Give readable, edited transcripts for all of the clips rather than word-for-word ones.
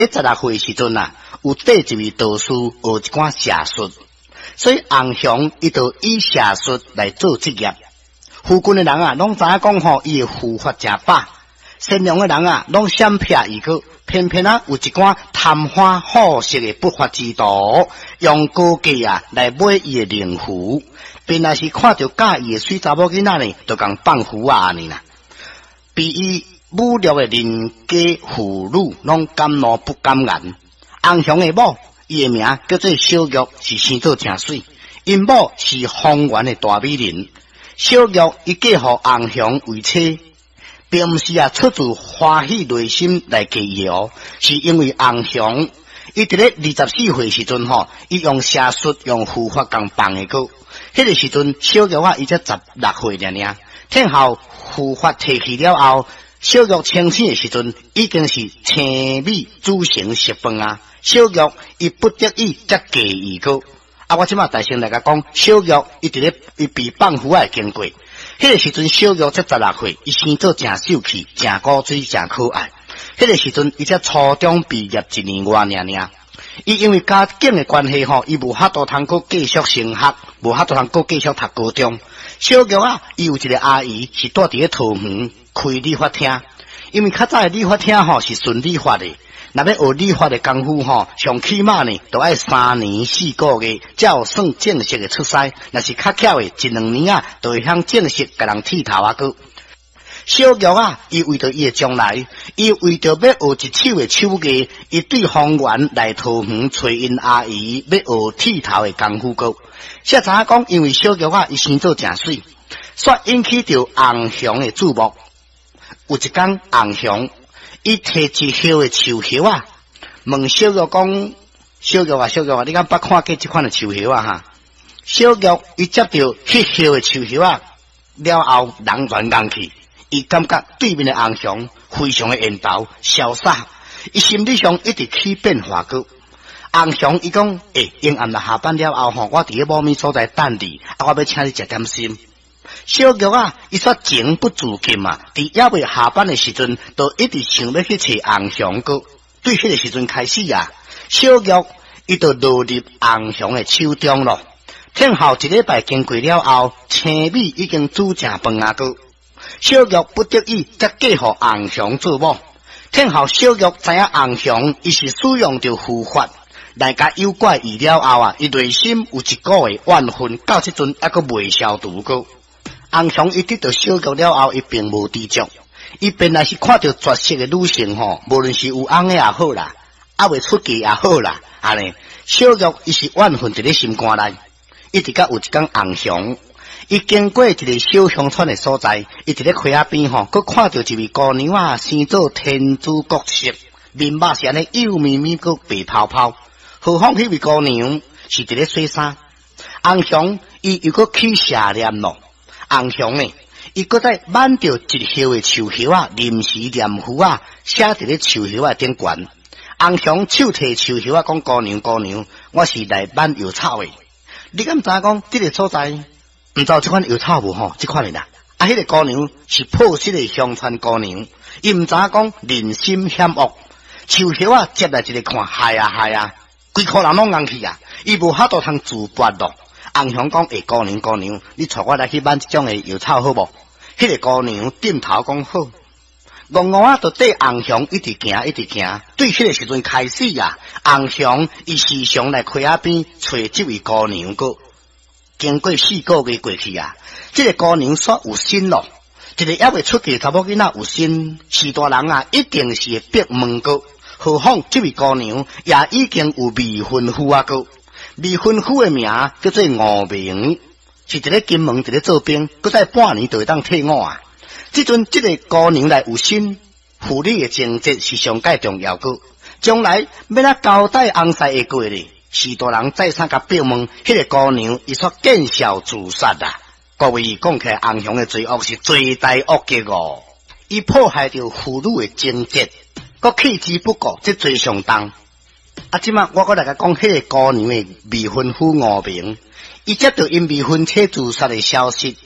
16岁时阵啊，有缀一位道士学一寡邪术，所以洪祥伊就以邪术来做职业。附近的人啊，拢知影讲吼，伊的护法真饱，善良的人啊，拢闪撇伊个，偏偏啊有一寡贪花好色的不法之徒，用高价啊来买伊的灵符，便若是看到介意的水查某囡仔呢，就共放符啊呢啦，比伊侮辱的人家妇女，拢敢怒不敢言。洪祥的某，伊的名叫做小玉，是生做真水，因某是方圆的大美人。小玉伊嫁予洪祥为妻，并毋是出自欢喜内心来嫁伊哦，是因为洪祥伊伫咧24岁时阵吼，伊用邪术用护法共放的个，迄个时阵小玉伊才16岁尔。天后护法提去了后，小玉清醒的时阵已经是青米煮成熟饭啊。小玉伊不得已才嫁伊个。我即马大声来甲讲，小玉伊伫咧伊被放符啊经过，迄个时阵小玉才16岁，伊生做真秀气、真古水、真可爱。迄个时阵伊才初中毕业1年外尔。伊因为家境的关系吼，伊无法度通过继续升学，无法度通过继续读高中。小玉啊，伊有一个阿姨是住伫咧桃园开理发厅，因为较早的理发厅吼是纯理发的。若要学理发的功夫吼，上起码呢，都要3年4个月，才有算正式的出师。若是较巧的，1、2年啊，就会向正式甲人剃头啊个。小玉啊，伊为着伊的将来，伊为着要学一手的手艺，伊对方圆来桃园找因阿姨要学剃头的功夫个。才知影讲，因为小玉啊，伊生做真水，煞引起着洪祥的注目。有一天，洪祥伊摕一叶的树叶啊，问小玉讲：“小玉啊，小玉啊，你敢捌看过这款的树叶啊？哈？”小玉伊接到迄叶的树叶啊了后，人转硬去，伊感觉对面的洪祥非常的缘投潇洒，伊心理上一直起变化个。洪祥伊讲：“阴暗下班了后吼，我伫咧某物所在等你，我要请你食点心。”小玉啊，伊煞情不自禁啊，伫还未下班的时阵，就一直想要去找洪祥个。对迄个时阵开始啊，小玉伊就落入洪祥的手中咯。天后1礼拜经过了后，青米已经煮成饭啊个。小玉不得已才嫁予洪祥做某。天后小玉知影洪祥伊是使用着符法来甲诱拐伊了后啊，伊内心有一股的怨愤，到即阵还阁未消除个。洪祥伊得到小玉了后，伊并无知足，伊本来是看到绝色的女性吼，无论是有翁的也好啦，还未出嫁也好啦，安尼小玉伊是怨愤伫咧心肝内，一直到有一天洪祥伊经过一个小乡村的所在，伊伫咧溪仔边吼，佮看到一位姑娘啊，生做天姿国色，面目是安尼幼咪咪，佮白泡泡。何况迄位姑娘是伫咧洗衫，洪祥伊又佮起邪念咯。洪祥呢，伊搁再挽着一叶的树叶啊，临时念符啊，写伫咧树叶啊顶悬。洪祥手提树叶啊，讲：“姑娘，姑娘，我是来挽药草的。你敢知影讲这个所在？毋知道这款药草无吼？这款的啦。迄个姑娘是朴实的乡村姑娘，伊毋知影讲人心险恶。树叶啊，接来一个看，害啊，规颗人拢硬去啊，伊无法度通自拔咯。”洪祥讲：“姑娘，姑娘，你带我来去挽这种的药草好无？”迄个姑娘点头讲好。戆戆啊，就对洪祥一直行。对迄个时阵开始啊，洪祥伊时常来溪仔边找这位姑娘个。经过4个月过去啊，这个姑娘煞有心咯。一个还未出嫁查某囡仔有心，是大人啊，一定是会逼问个。何况这位姑娘也已经有未婚夫啊个。未婚夫的名叫做吴明，是一个金门一个做兵，搁再半年就会当退伍啊。即阵这个姑娘来有心，妇女的情节是上界重要个。将来要哪交代翁婿会过咧？是大人再三甲表问，迄个姑娘伊煞见笑自杀啊！各位讲起来，洪祥的罪恶是罪大恶极哦，伊破坏着妇女的情节，搁弃之不顾，这罪上重。即马我搁来甲讲，迄个姑娘的未婚夫吴明，伊接到因未婚妻自杀的消息，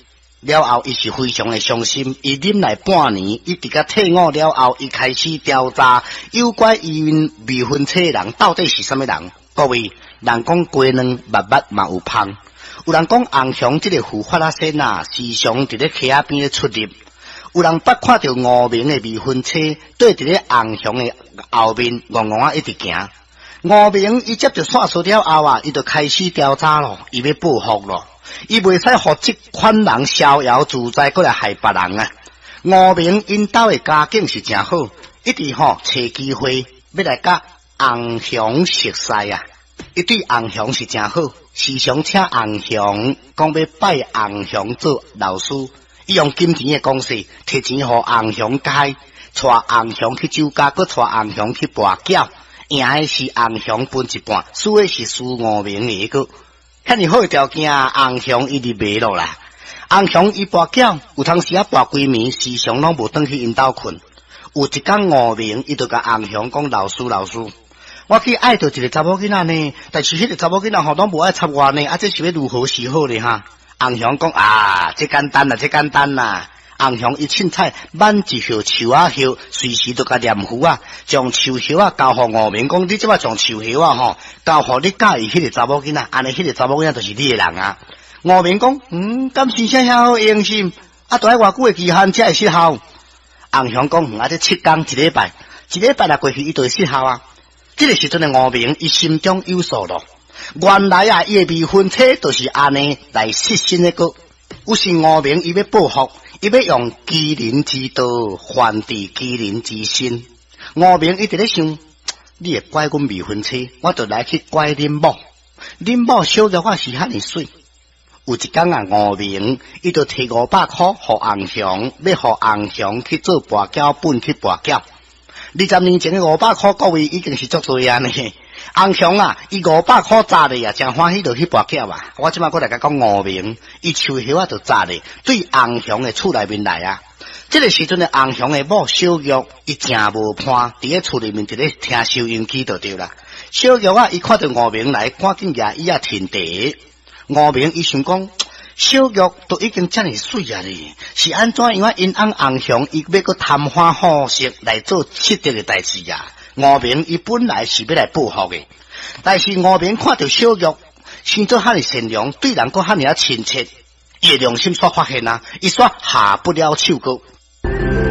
了后，伊是非常的伤心。伊忍耐半年，伊伫甲退伍了后，伊开始调查有关医院未婚妻的人到底是什么人。各位，人讲鸡卵密密嘛有芳，有人讲红雄这个护法拉仙啊，时常伫咧溪仔边咧出入。有人捌看到吴明的未婚妻对伫咧红雄的后面戆戆啊一直行。吴明伊接着线索了后啊，伊就开始调查咯，伊要报复咯。伊袂使互即款人逍遥自在，过来害别人啊！吴明因兜的家境是真好，一直找机会要来甲红雄熟识啊！伊对红雄是真好，时常请红雄讲要拜红雄做老师。伊用金钱的公式摕钱互红雄开，带红雄去酒家，佮带红雄去跋筊，赢的是红雄分一半，输的是输吴明的个。遐尼好的条件，红雄伊就卖落啦。红雄伊跋筊，有当时啊跋规暝，时常拢无转去因兜困。有一天吴明伊就甲红雄讲：老师，我去爱着一个查某囡仔呢，但是迄个查某囡仔吼拢无爱插我呢，这是要如何是好呢？哈！红雄讲这简单啦。红雄伊凊彩挽一束树啊叶，随时都甲念符啊，将树叶啊交互吴明，讲你即摆将树叶啊交互你介意迄个查某囡仔，安尼迄个查某囡仔就是你的人啊。吴明讲敢是啥遐好用心，都要偌久的期限才会失效。红雄讲这7天一礼拜来过去，伊就会失效啊。这个时阵的吴明伊心中有数咯。原来啊，伊的未婚妻就是安尼来失身的个。有时吴明伊要报复，伊要用欺人之刀还治欺人之身。吴明伊直咧想，你会怪阮未婚妻，我就来去怪恁某。恁某小玉我是遐尼水。有一天啊，吴明伊就摕500块互红雄，要互红雄去做跋筊本去跋筊。20年前的500块，各位已经是足多啊呢。红雄啊，伊500块砸咧啊，真欢喜就去跋筊啊！我即摆过来甲讲吴明，伊树叶啊就砸咧，对红雄的厝内面来啊。这个时阵的红雄的某小玉，伊真无伴，伫咧厝里面伫咧听收音机就对啦。小玉啊，伊看到吴明来，赶紧举伊啊停茶。吴明伊想讲，小玉都已经遮尔水啊咧，是安怎样因翁红雄伊要搁贪欢好色来做失德的代志啊？吴明伊本来是要来报复的，但是吴明看到小玉生做遐尼善良，对人搁遐尼啊亲切，伊的良心煞发现啊，伊煞下不了手个。